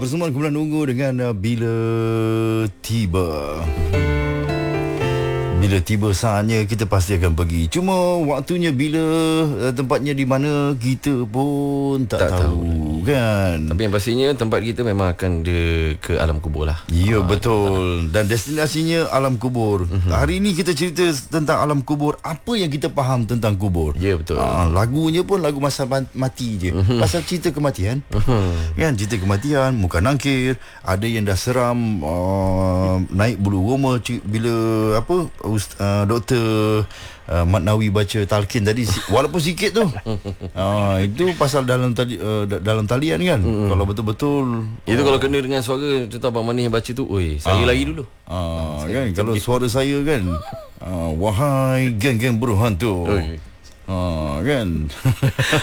persembahan Kumpulan Ungu dengan Bila Tiba. Bila tiba saatnya kita pasti akan pergi. Cuma waktunya bila, tempatnya di mana kita pun tak tahu kan. Tapi yang pastinya tempat kita memang akan ke alam kubur lah. Ya, betul. Dan destinasinya alam kubur. Hari ini kita cerita tentang alam kubur. Apa yang kita faham tentang kubur? Ya, betul. Lagunya pun lagu masa mati je. Pasal cerita kematian. Kan, cerita kematian, muka nangkir. Ada yang dah seram, naik bulu roma bila Doktor Mat Nawi baca talqin tadi, walaupun sikit tu. Itu pasal dalam talian kan. Kalau betul-betul itu kalau kena dengan suara tu, Abang Manis yang baca tu, oi, saya lagi dulu. Kan, kalau suara saya kan, wahai geng-geng berhantu. Kan.